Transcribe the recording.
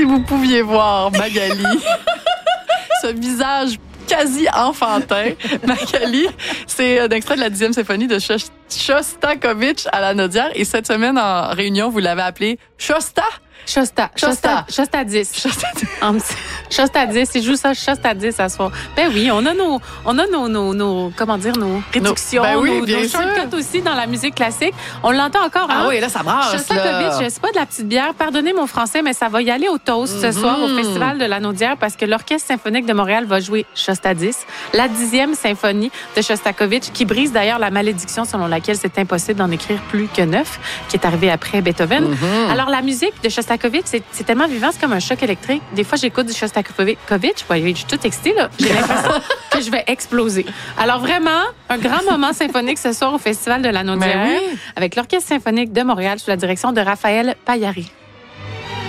Si vous pouviez voir Magali, ce visage quasi enfantin. Magali, c'est un extrait de la 10e symphonie de Shostakovich à la Naudière. Et cette semaine, en réunion, vous l'avez appelé Shosta 10. Shosta 10. Il joue ça, Shosta 10 à soir. Ben oui, on a nos comment dire, nos réductions, nos shortcuts aussi dans la musique classique. On l'entend encore, hein? Ah oui, là, ça brasse, Shostakovich, c'est pas de la petite bière. Pardonnez mon français, mais ça va y aller au toast ce soir au Festival de la Naudière parce que l'Orchestre symphonique de Montréal va jouer Shosta 10, la 10e symphonie de Shostakovich, qui brise d'ailleurs la malédiction selon laquelle c'est impossible d'en écrire plus que 9, qui est arrivée après Beethoven. Alors, la musique de Shostakovich, c'est tellement vivant, c'est comme un choc électrique. Des fois, j'écoute du Shostakovich, je suis toute excitée, là. J'ai l'impression que je vais exploser. Alors vraiment, un grand moment symphonique ce soir au Festival de la Naudière avec l'Orchestre symphonique de Montréal sous la direction de Raphaël Paillari.